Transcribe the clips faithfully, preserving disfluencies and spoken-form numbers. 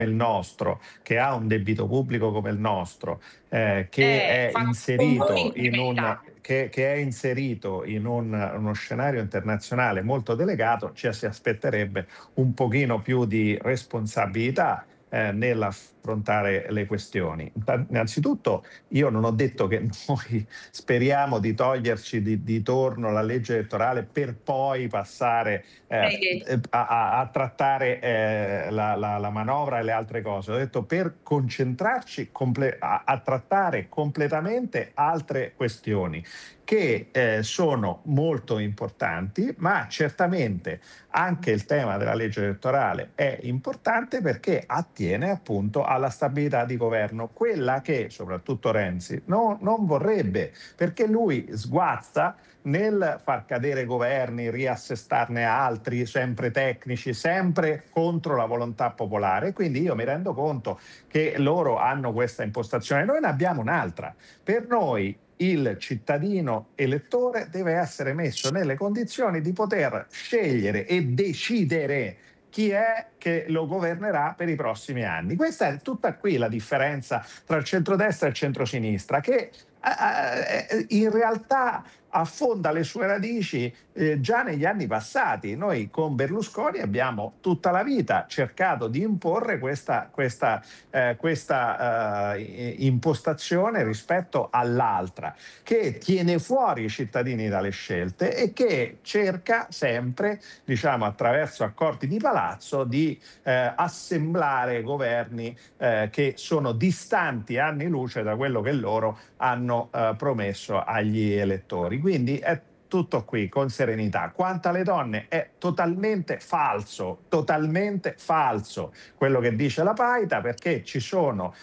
il nostro, che ha un debito pubblico come il nostro, eh, che Eh, è infatti con voi inserito in un incrementa. che che è inserito in un uno scenario internazionale molto delicato, ci si aspetterebbe un pochino più di responsabilità, ehm, nell'affrontare le questioni. Inta innanzitutto io non ho detto che noi speriamo di toglierci di di torno la legge elettorale per poi passare, ehm, Hai detto. ehm, a a a trattare, ehm, la la la manovra e le altre cose. Ho detto per concentrarci comple a a trattare completamente altre questioni che, ehm, sono molto importanti, ma certamente anche il tema della legge elettorale è importante perché attiene appunto alla stabilità di governo, quella che soprattutto Renzi no non vorrebbe, perché lui sguazza nel far cadere governi, riassestarne altri, sempre tecnici, sempre contro la volontà popolare. Quindi io mi rendo conto che loro hanno questa impostazione, noi ne abbiamo un'altra. Per noi il cittadino elettore deve essere messo nelle condizioni di poter scegliere e decidere chi è che lo governerà per i prossimi anni. Questa è tutta qui la differenza tra il centrodestra e il centrosinistra, che a a ehm, in realtà affonda le sue radici, ehm, già negli anni passati. Noi con Berlusconi abbiamo tutta la vita cercato di imporre questa questa ehm, questa, uhm, i impostazione rispetto all'altra, che tiene fuori i cittadini dalle scelte e che cerca sempre, diciamo attraverso accordi di palazzo, di, ehm, assemblare governi, ehm, che sono distanti anni luce da quello che loro hanno, uhm, promesso agli elettori. Quindi è tutto qui, con serenità. Quanto alle donne è totalmente falso, totalmente falso quello che dice la Paita, perché ci sono,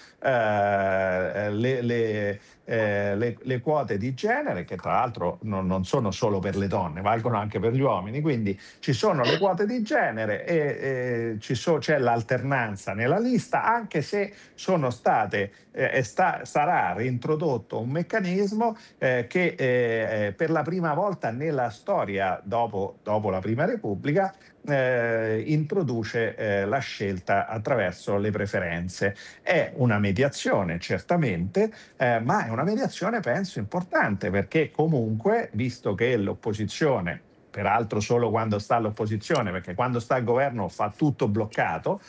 ehm, le le ehm, le le quote di genere, che tra l'altro non non sono solo per le donne, valgono anche per gli uomini, quindi ci sono le quote di genere e, ehm, ci so c'è l'alternanza nella lista, anche se sono state ehm, e sta sarà reintrodotto un meccanismo, ehm, che, ehm, per la prima volta nella storia dopo dopo la prima repubblica, ehm, introduce, ehm, la scelta attraverso le preferenze. È una mediazione certamente, ehm, ma è una mediazione penso importante, perché comunque, visto che l'opposizione, peraltro solo quando sta all'opposizione, perché quando sta al governo fa tutto bloccato,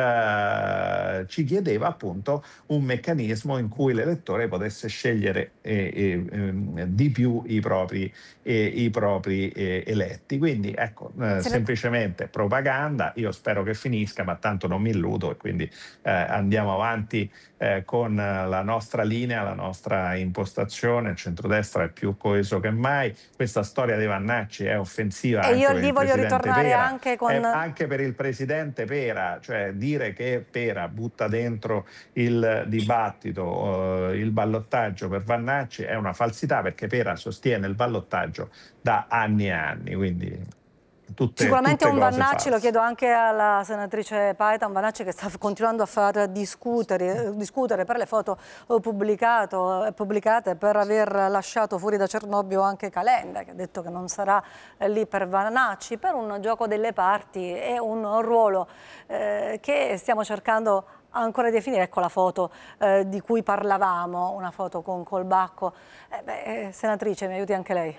ehm, ci chiedeva appunto un meccanismo in cui l'elettore potesse scegliere, e e ehm, di più i propri e i propri, ehm, eletti. Quindi ecco, ehm, Senat semplicemente propaganda, io spero che finisca, ma tanto non mi illudo e quindi, ehm, andiamo avanti, ehm, con la nostra linea, la nostra impostazione. Il centrodestra è più coeso che mai. Questa storia dei Vannacci è offensiva E io anche per lì il voglio presidente ritornare Pera, anche è con anche per il presidente Pera, cioè dire che Pera butta dentro il dibattito, uhm, il ballottaggio per Vannacci è una falsità, perché Pera sostiene il ballottaggio da anni e anni, quindi tutte sicuramente tutte un cose Vannacci, lo false. chiedo anche alla senatrice Paita, un Vannacci che sta f continuando a far discutere discutere per le foto pubblicato pubblicate, per aver lasciato fuori da Cernobbio anche Calenda, che ha detto che non sarà lì per Vannacci, per un gioco delle parti e un ruolo eh, che stiamo cercando ancora di definire. Ecco la foto eh, di cui parlavamo, una foto con Colbacco. Eh, beh, senatrice, mi aiuti anche lei.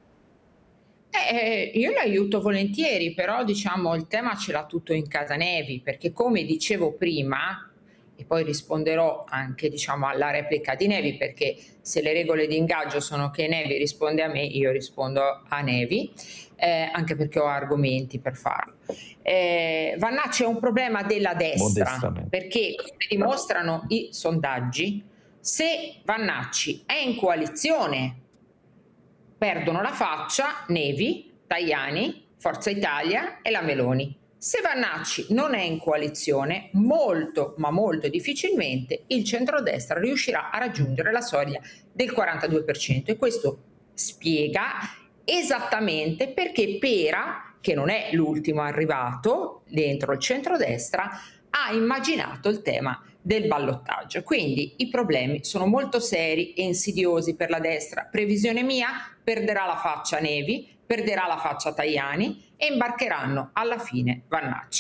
Eh, io l'aiuto volentieri, però diciamo il tema ce l'ha tutto in casa Nevi, perché come dicevo prima, e poi risponderò anche diciamo alla replica di Nevi, perché se le regole di ingaggio sono che Nevi risponde a me, io rispondo a Nevi, eh, anche perché ho argomenti per farlo. Eh, Vannacci è un problema della destra, Modestamente. perché come dimostrano i sondaggi, se Vannacci è in coalizione perdono la faccia Nevi, Tajani, Forza Italia e la Meloni. Se Vannacci non è in coalizione, molto ma molto difficilmente il centrodestra riuscirà a raggiungere la soglia del quarantadue per cento, e questo spiega esattamente perché Pera, che non è l'ultimo arrivato dentro il centrodestra, ha immaginato il tema del ballottaggio. Quindi i problemi sono molto seri e insidiosi per la destra. Previsione mia: perderà la faccia Nevi, perderà la faccia Tajani e imbarcheranno alla fine Vannacci.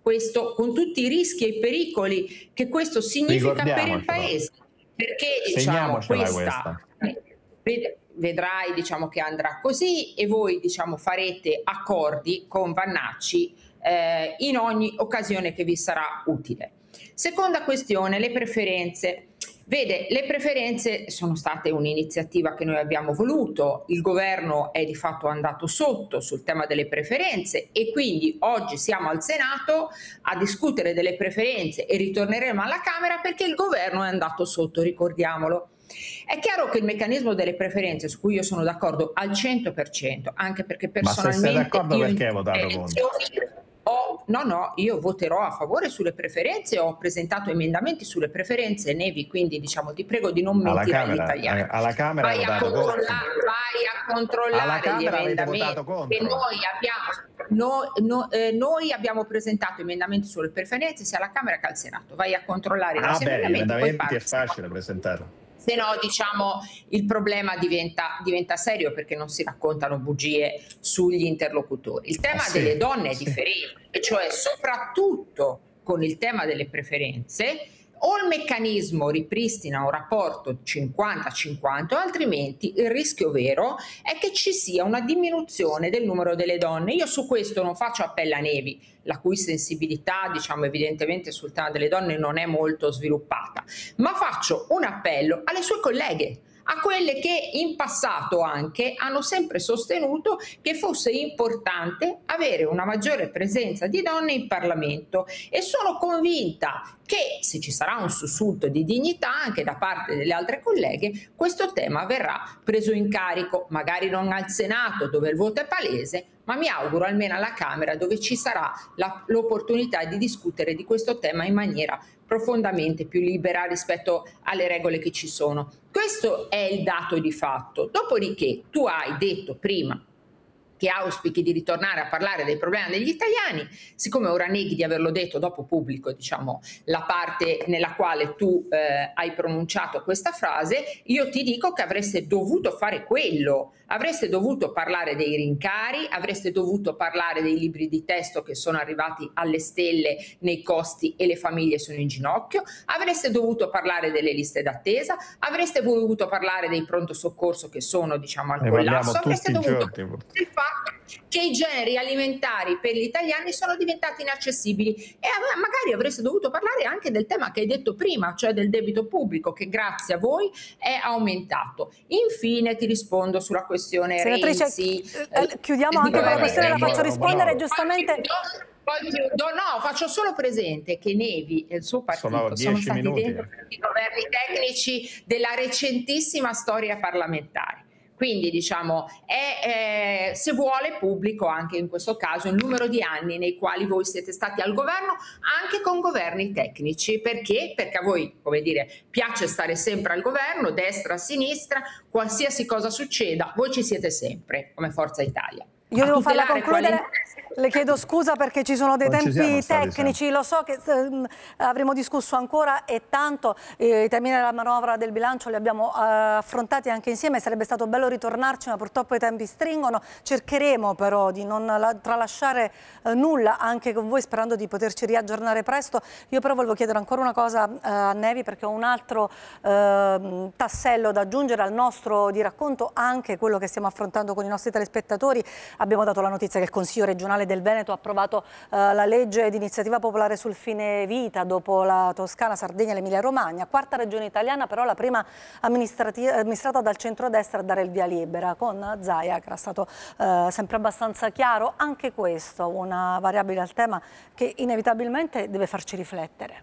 questo, con tutti i rischi e i pericoli che questo significa per il Ricordiamocelo. Paese. Perché diciamo Segniamocela questa, questa. ved- vedrai diciamo che andrà così e voi diciamo farete accordi con Vannacci eh, in ogni occasione che vi sarà utile. Seconda questione, le preferenze. Vede, le preferenze sono state un'iniziativa che noi abbiamo voluto, il governo è di fatto andato sotto sul tema delle preferenze e quindi oggi siamo al Senato a discutere delle preferenze e ritorneremo alla Camera perché il governo è andato sotto, ricordiamolo. È chiaro che il meccanismo delle preferenze, su cui io sono d'accordo al cento per cento, anche perché personalmente Ma se sei d'accordo io perché in hai votato elezioni contro? ho, no, no, io voterò a favore sulle preferenze, ho presentato emendamenti sulle preferenze, Nevi, quindi diciamo ti prego di non Alla mentire agli Camera, italiani. alla Camera hai Vai a, votato contro. controllare, vai a Alla controllare gli Camera avete emendamenti votato che contro. noi abbiamo, no- no- eh, noi abbiamo presentato emendamenti sulle preferenze sia alla Camera che al Senato. Vai a controllare i Ah nostri beh, gli emendamenti, poi emendamenti è parli. facile presentarli. Se no, diciamo, il problema diventa, diventa serio perché non si raccontano bugie sugli interlocutori. Il tema Ah, sì, delle donne è sì. differente, e cioè soprattutto con il tema delle preferenze, o il meccanismo ripristina un rapporto cinquanta cinquanta, o altrimenti il rischio vero è che ci sia una diminuzione del numero delle donne. Io su questo non faccio appello a Nevi, la cui sensibilità, diciamo, evidentemente sul tema delle donne non è molto sviluppata, ma faccio un appello alle sue colleghe, a quelle che in passato anche hanno sempre sostenuto che fosse importante avere una maggiore presenza di donne in Parlamento, e sono convinta che se ci sarà un sussulto di dignità anche da parte delle altre colleghe, questo tema verrà preso in carico, magari non al Senato dove il voto è palese, ma mi auguro almeno alla Camera dove ci sarà la, l'opportunità di discutere di questo tema in maniera profondamente più libera rispetto alle regole che ci sono. Questo è il dato di fatto. Dopodiché tu hai detto prima che auspichi di ritornare a parlare dei problemi degli italiani, siccome ora neghi di averlo detto, dopo pubblico diciamo la parte nella quale tu eh, hai pronunciato questa frase, io ti dico che avreste dovuto fare quello, avreste dovuto parlare dei rincari, avreste dovuto parlare dei libri di testo che sono arrivati alle stelle nei costi e le famiglie sono in ginocchio, avreste dovuto parlare delle liste d'attesa, avreste dovuto parlare dei pronto soccorso che sono diciamo al Ne collasso, parliamo avreste tutti i dovuto giorni. il fatto che i generi alimentari per gli italiani sono diventati inaccessibili, e magari avreste dovuto parlare anche del tema che hai detto prima, cioè del debito pubblico che grazie a voi è aumentato. Infine ti rispondo sulla questione Senatrice, Renzi. eh, chiudiamo di anche con la governi questione, la Eh, faccio mo- rispondere no. giustamente. Poi chiudo, poi chiudo. No, faccio solo presente che Nevi e il suo partito Sono sono, dieci stati minuti. dentro i governi tecnici della recentissima storia parlamentare. Quindi diciamo è eh, se vuole pubblico anche in questo caso il numero di anni nei quali voi siete stati al governo anche con governi tecnici. Perché? Perché a voi, come dire, piace stare sempre al governo, destra, sinistra, qualsiasi cosa succeda, voi ci siete sempre come Forza Italia. Io A devo farla tutelare concludere. quali- Le chiedo scusa perché ci sono dei Non ci siamo tempi stati tecnici, lo so che ehm, avremo discusso ancora e tanto, eh, i temi della manovra del bilancio li abbiamo eh, affrontati anche insieme, sarebbe stato bello ritornarci ma purtroppo i tempi stringono, cercheremo però di non la, tralasciare eh, nulla anche con voi sperando di poterci riaggiornare presto. Io però volevo chiedere ancora una cosa eh, a Nevi perché ho un altro eh, tassello da aggiungere al nostro di racconto, anche quello che stiamo affrontando con i nostri telespettatori. Abbiamo dato la notizia che il Consiglio regionale del Veneto ha approvato eh, la legge di iniziativa popolare sul fine vita dopo la Toscana, Sardegna e l'Emilia Romagna, quarta regione italiana però la prima amministrata dal centrodestra a dare il via libera, con Zaia che era stato eh, sempre abbastanza chiaro. Anche questo una variabile al tema che inevitabilmente deve farci riflettere.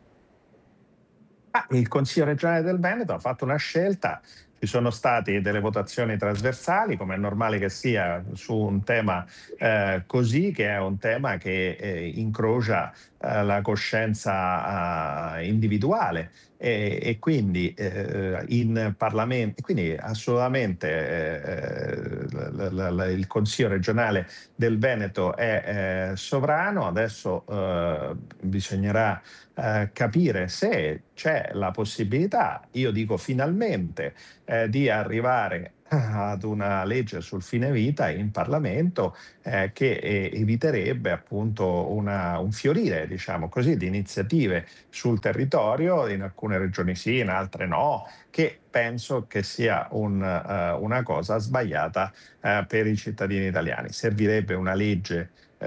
Ah, il Consiglio regionale del Veneto ha fatto una scelta, ci sono state delle votazioni trasversali, come è normale che sia su un tema eh, così, che è un tema che eh, incrocia eh, la coscienza eh, individuale e, e quindi eh, in Parlamento, quindi assolutamente eh, la, la, la, il Consiglio regionale del Veneto è eh, sovrano. Adesso eh, bisognerà eh, capire se c'è la possibilità, io dico finalmente, eh, di arrivare ad una legge sul fine vita in Parlamento, eh, che eh, eviterebbe appunto una- un fiorire, diciamo così, di iniziative sul territorio, in alcune regioni sì, in altre no, che penso che sia un, eh, una cosa sbagliata eh, per i cittadini italiani. Servirebbe una legge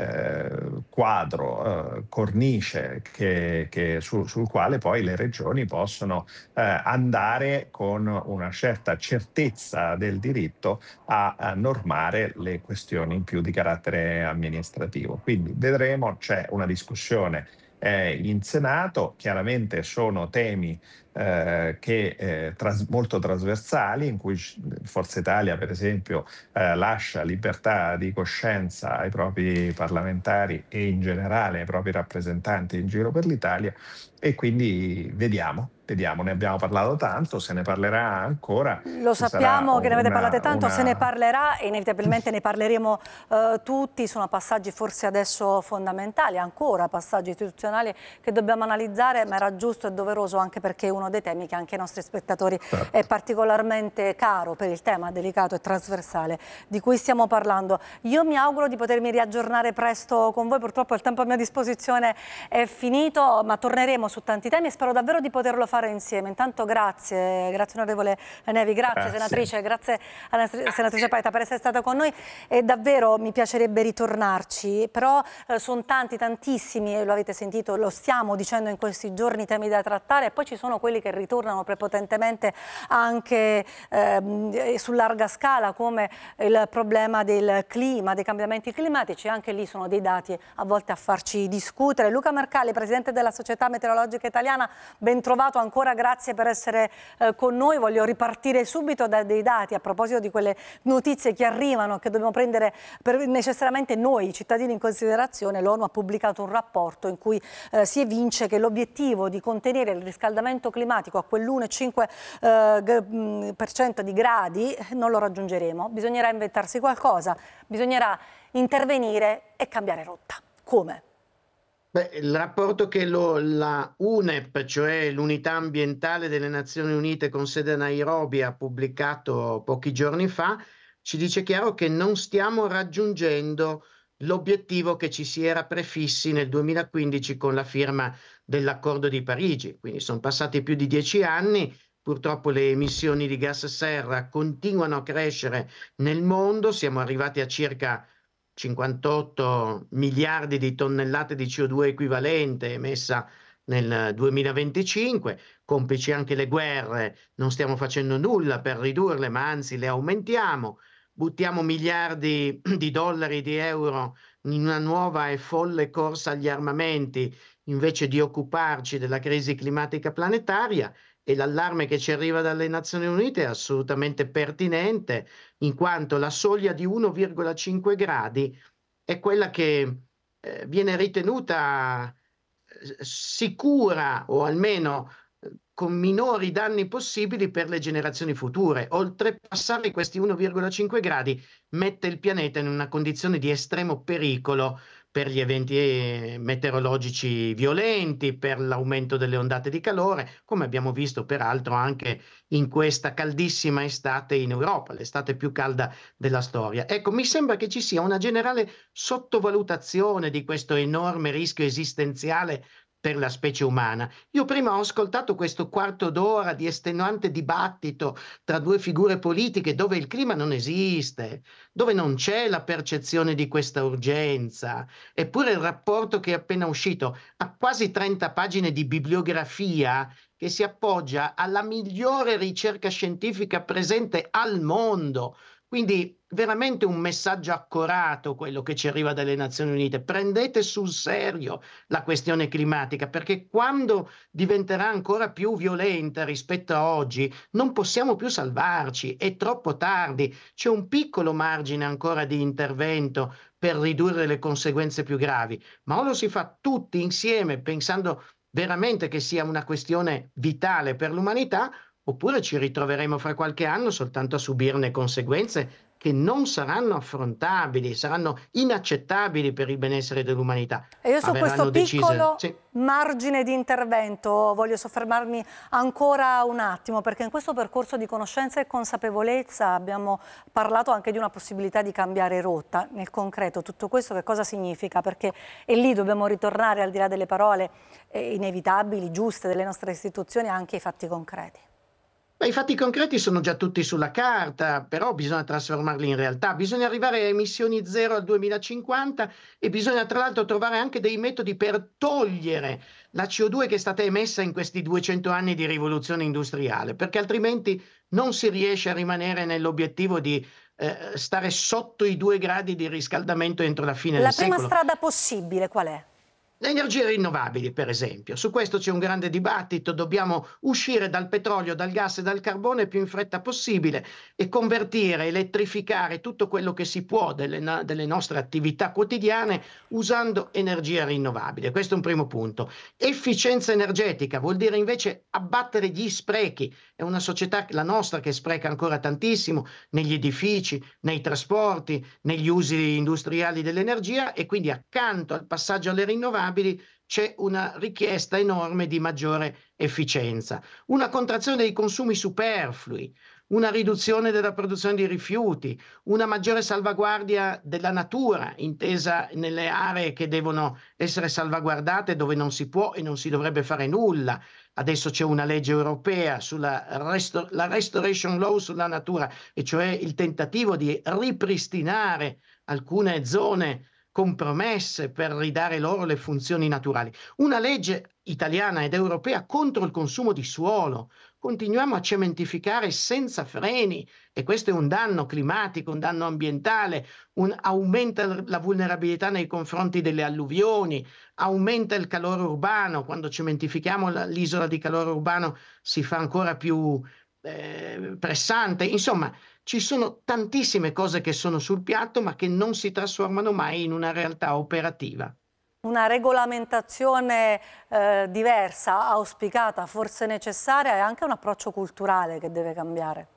eh, quadro, eh, cornice che- che- su- sul quale poi le regioni possono eh, andare con una certa certezza del diritto a, a normare le questioni più di carattere amministrativo. Quindi vedremo, c'è una discussione eh, in Senato, chiaramente sono temi eh, che, eh, tras- molto trasversali, in cui Forza Italia, per esempio, eh, lascia libertà di coscienza ai propri parlamentari e in generale ai propri rappresentanti in giro per l'Italia, e quindi vediamo, vediamo, ne abbiamo parlato tanto, se ne parlerà ancora, Lo ci sarà sappiamo che ne avete parlato una, tanto, se ne una... parlerà e inevitabilmente ne parleremo eh, tutti. Sono passaggi forse adesso fondamentali, ancora passaggi istituzionali che dobbiamo analizzare, ma era giusto e doveroso, anche perché è uno dei temi che anche ai nostri spettatori è Certo. particolarmente caro per il tema delicato e trasversale di cui stiamo parlando. Io mi auguro di potermi riaggiornare presto con voi, purtroppo il tempo a mia disposizione è finito, ma torneremo su tanti temi e spero davvero di poterlo fare insieme. Intanto grazie, grazie onorevole Nevi, grazie Grazie. senatrice, grazie alla senatrice Paita per essere stata con noi, e davvero mi piacerebbe ritornarci, però eh, sono tanti, tantissimi, lo avete sentito, lo stiamo dicendo in questi giorni, temi da trattare, e poi ci sono quelli che ritornano prepotentemente anche ehm, su larga scala, come il problema del clima, dei cambiamenti climatici. Anche lì sono dei dati a volte a farci discutere. Luca Mercalli, presidente della Società Meteorologica Italiana, ben trovato ancora, grazie per essere eh, con noi. Voglio ripartire subito da dei dati a proposito di quelle notizie che arrivano, che dobbiamo prendere per necessariamente noi cittadini in considerazione. L'ONU ha pubblicato un rapporto in cui eh, si evince che l'obiettivo di contenere il riscaldamento climatico a quell'uno virgola cinque per cento di gradi non lo raggiungeremo. Bisognerà inventarsi qualcosa, bisognerà intervenire e cambiare rotta. Come? Beh, il rapporto che lo, la U N E P, cioè l'Unità Ambientale delle Nazioni Unite con sede a Nairobi, ha pubblicato pochi giorni fa, ci dice chiaro che non stiamo raggiungendo l'obiettivo che ci si era prefissi nel duemilaquindici con la firma dell'Accordo di Parigi. Quindi sono passati più di dieci anni, purtroppo le emissioni di gas serra continuano a crescere nel mondo, siamo arrivati a circa cinquantotto miliardi di tonnellate di C O due equivalente emessa nel duemilaventicinque, complici anche le guerre, non stiamo facendo nulla per ridurle, ma anzi le aumentiamo, buttiamo miliardi di dollari, di euro in una nuova e folle corsa agli armamenti invece di occuparci della crisi climatica planetaria, e l'allarme che ci arriva dalle Nazioni Unite è assolutamente pertinente, in quanto la soglia di uno virgola cinque gradi è quella che eh, viene ritenuta eh, sicura, o almeno eh, con minori danni possibili per le generazioni future. Oltrepassare questi uno virgola cinque gradi mette il pianeta in una condizione di estremo pericolo per gli eventi eh, meteorologici violenti, per l'aumento delle ondate di calore, come abbiamo visto peraltro anche in questa caldissima estate in Europa, l'estate più calda della storia. Ecco, mi sembra che ci sia una generale sottovalutazione di questo enorme rischio esistenziale per la specie umana. Io prima ho ascoltato questo quarto d'ora di estenuante dibattito tra due figure politiche dove il clima non esiste, dove non c'è la percezione di questa urgenza. Eppure il rapporto che è appena uscito ha quasi trenta pagine di bibliografia che si appoggia alla migliore ricerca scientifica presente al mondo. Quindi veramente un messaggio accorato quello che ci arriva dalle Nazioni Unite. Prendete sul serio la questione climatica, perché quando diventerà ancora più violenta rispetto a oggi non possiamo più salvarci, è troppo tardi, c'è un piccolo margine ancora di intervento per ridurre le conseguenze più gravi, ma o lo si fa tutti insieme pensando veramente che sia una questione vitale per l'umanità, oppure ci ritroveremo fra qualche anno soltanto a subirne conseguenze che non saranno affrontabili, saranno inaccettabili per il benessere dell'umanità. E io su questo piccolo decise... sì. margine di intervento voglio soffermarmi ancora un attimo, perché in questo percorso di conoscenza e consapevolezza abbiamo parlato anche di una possibilità di cambiare rotta. Nel concreto tutto questo che cosa significa? Perché e lì dobbiamo ritornare, al di là delle parole eh, inevitabili, giuste delle nostre istituzioni, anche ai fatti concreti. Beh, i fatti concreti sono già tutti sulla carta, però bisogna trasformarli in realtà. Bisogna arrivare a emissioni zero al duemilacinquanta e bisogna tra l'altro trovare anche dei metodi per togliere la C O due che è stata emessa in questi duecento anni di rivoluzione industriale, perché altrimenti non si riesce a rimanere nell'obiettivo di eh, stare sotto i due gradi di riscaldamento entro la fine del secolo. La prima strada possibile qual è? Le energie rinnovabili, per esempio. Su questo c'è un grande dibattito. Dobbiamo uscire dal petrolio, dal gas e dal carbone più in fretta possibile e convertire, elettrificare tutto quello che si può delle, delle nostre attività quotidiane usando energia rinnovabile. Questo è un primo punto. Efficienza energetica vuol dire invece abbattere gli sprechi. È una società, la nostra, che spreca ancora tantissimo negli edifici, nei trasporti, negli usi industriali dell'energia, e quindi accanto al passaggio alle rinnovabili c'è una richiesta enorme di maggiore efficienza, una contrazione dei consumi superflui, una riduzione della produzione di rifiuti, una maggiore salvaguardia della natura, intesa nelle aree che devono essere salvaguardate, dove non si può e non si dovrebbe fare nulla. Adesso c'è una legge europea sulla restor- la Restoration Law sulla natura, e cioè il tentativo di ripristinare alcune zone compromesse per ridare loro le funzioni naturali. Una legge italiana ed europea contro il consumo di suolo. Continuiamo a cementificare senza freni, e questo è un danno climatico, un danno ambientale, un, aumenta la vulnerabilità nei confronti delle alluvioni, aumenta il calore urbano. Quando cementifichiamo l'isola di calore urbano si fa ancora più eh, pressante. Insomma, ci sono tantissime cose che sono sul piatto ma che non si trasformano mai in una realtà operativa. Una regolamentazione eh, diversa, auspicata, forse necessaria, e anche un approccio culturale che deve cambiare.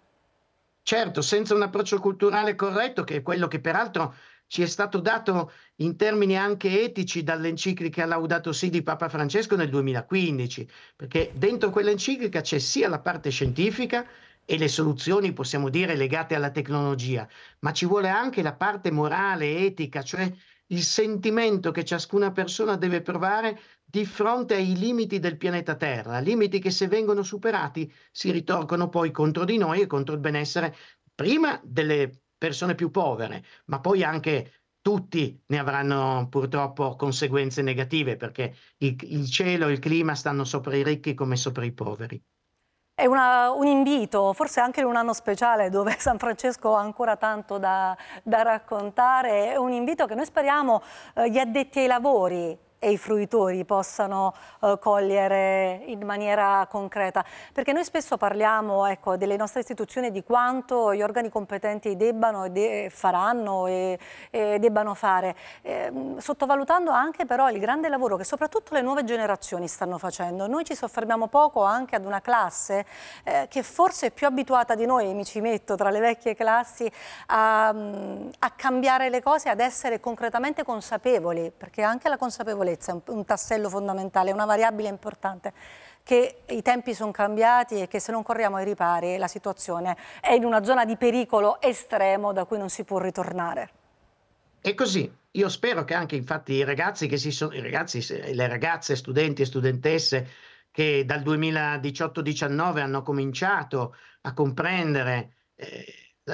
Certo, senza un approccio culturale corretto, che è quello che peraltro ci è stato dato in termini anche etici dall'enciclica Laudato Si di Papa Francesco nel duemilaquindici, perché dentro quell'enciclica c'è sia la parte scientifica e le soluzioni, possiamo dire, legate alla tecnologia, ma ci vuole anche la parte morale, etica, cioè il sentimento che ciascuna persona deve provare di fronte ai limiti del pianeta Terra, limiti che, se vengono superati, si ritorcono poi contro di noi e contro il benessere prima delle persone più povere, ma poi anche tutti ne avranno purtroppo conseguenze negative, perché il, il cielo e il clima stanno sopra i ricchi come sopra i poveri. È una, un invito, forse anche in un anno speciale dove San Francesco ha ancora tanto da, da raccontare, è un invito che noi speriamo eh, gli addetti ai lavori e i fruitori possano eh, cogliere in maniera concreta, perché noi spesso parliamo, ecco, delle nostre istituzioni, di quanto gli organi competenti debbano e de faranno e, e debbano fare, eh, sottovalutando anche però il grande lavoro che soprattutto le nuove generazioni stanno facendo. Noi ci soffermiamo poco anche ad una classe eh, che forse è più abituata di noi, mi ci metto tra le vecchie classi, a, a cambiare le cose, ad essere concretamente consapevoli, perché anche la consapevolezza è un, un tassello fondamentale, una variabile importante, che i tempi sono cambiati e che se non corriamo ai ripari la situazione è in una zona di pericolo estremo da cui non si può ritornare. È così. Io spero che anche infatti i ragazzi, che si sono, i ragazzi, le ragazze, studenti e studentesse che dal duemiladiciotto diciannove hanno cominciato a comprendere eh,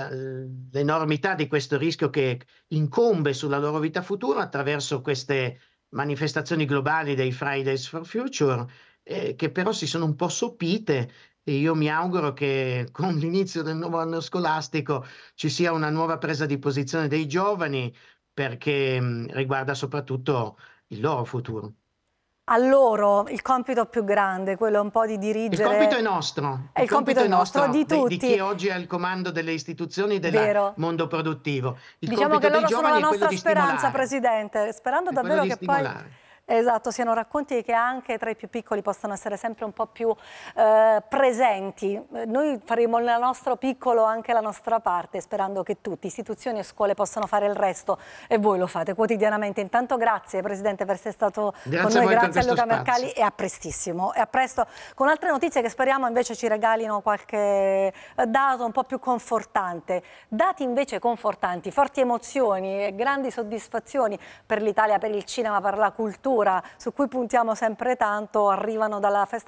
l'enormità di questo rischio che incombe sulla loro vita futura attraverso queste manifestazioni globali dei Fridays for Future, eh, che però si sono un po' sopite, e io mi auguro che con l'inizio del nuovo anno scolastico ci sia una nuova presa di posizione dei giovani, perché mh, riguarda soprattutto il loro futuro. A loro il compito più grande, quello un po' di dirigere... Il compito è nostro. È il, il compito, compito è nostro, nostro di tutti. Di, di chi oggi è al comando delle istituzioni del mondo produttivo. Il diciamo che loro sono la nostra speranza, Presidente, sperando davvero che poi Esatto, siano racconti che anche tra i più piccoli possano essere sempre un po' più eh, presenti. Noi faremo nel nostro piccolo anche la nostra parte, sperando che tutti, istituzioni e scuole, possano fare il resto, e voi lo fate quotidianamente. Intanto grazie Presidente per essere stato Grazie con a noi, voi per grazie a questo Luca spazio. Mercalli, e a prestissimo. E a presto con altre notizie che speriamo invece ci regalino qualche dato un po' più confortante. Dati invece confortanti, forti emozioni e grandi soddisfazioni per l'Italia, per il cinema, per la cultura, su cui puntiamo sempre tanto, arrivano dalla festa